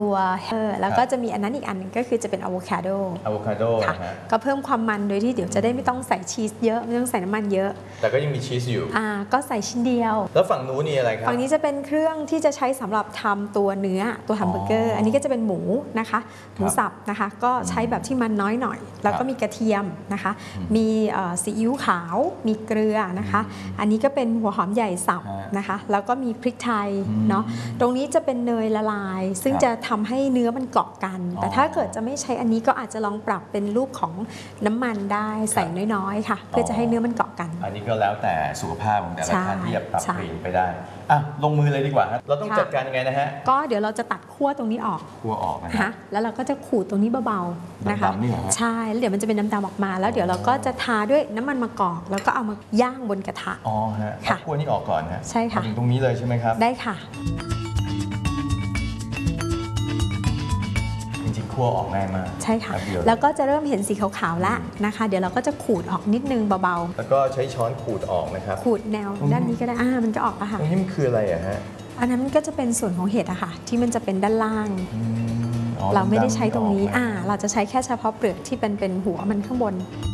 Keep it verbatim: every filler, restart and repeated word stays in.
ตัวเฮอร์แล้วก็จะมีอันนั้นอีกอันนึงก็คือจะเป็นอะโวคาโดอะโวคาโดค่ะก็เพิ่มความมันโดยที่เดี๋ยวจะได้ไม่ต้องใส่ชีสเยอะไม่ต้องใส่น้ำมันเยอะแต่ก็ยังมีชีสอยู่อ่าก็ใส่ชิ้นเดียวแล้วฝั่งนู้นนี่อะไรครับฝั่งนี้จะเป็นเครื่องที่จะใช้สำหรับทำตัวเนื้อตัวแฮมเบอร์เกอร์อันนี้ก็จะเป็นหมูนะคะหมูสับนะคะก็ใช้แบบที่มันน้อยหน่อยแล้วก็มีกระเทียมนะคะมีซีอิ๊วขาวมีเกลือนะคะอันนี้ก็เป็นหัวหอมใหญ่สับนะคะแล้วก็มีพริกไทยเนาะตรงนี้จะเป็นเนยละลายซึ่งจะทำให้เนื้อมันเกาะกันแต่ถ้าเกิดจะไม่ใช้อันนี้ก็อาจจะลองปรับเป็นรูปของน้ำมันได้ใส่น้อยๆค่ะเพื่อจะให้เนื้อมันเกาะกันอันนี้ก็แล้วแต่สุขภาพของแต่ละท่านที่จะปรับเปลี่ยนไปได้อ่ะลงมือเลยดีกว่าครับเราต้องจัดการยังไงนะฮะก็เดี๋ยวเราจะตัดขั้วตรงนี้ออกขั้วออกนะฮะแล้วเราก็จะขูดตรงนี้เบาๆนะคะใช่แล้วเดี๋ยวมันจะเป็นน้ำดำออกมาแล้วเดี๋ยวเราก็จะทาด้วยน้ำมันมะกอกแล้วก็เอามาย่างบนกระทะอ๋อฮะเอาขั้วนี้ออกก่อนฮะใช่ค่ะถึงตรงนี้เลยใช่ไหมครับได้ค่ะคั่วออกง่ายมากใช่ค่ะแล้วก็จะเริ่มเห็นสีขาวๆแล้วนะคะเดี๋ยวเราก็จะขูดออกนิดนึงเบาๆแล้วก็ใช้ช้อนขูดออกนะครับขูดแนวด้านนี้ก็ได้อ่ามันจะออกอะค่ะตรงนี้มันคืออะไรอะฮะอันนั้นก็จะเป็นส่วนของเห็ดอะค่ะที่มันจะเป็นด้านล่างเราไม่ได้ใช้ตรงนี้อ่าเราจะใช้แค่เฉพาะเปลือกที่เป็นเป็นหัวมันข้างบน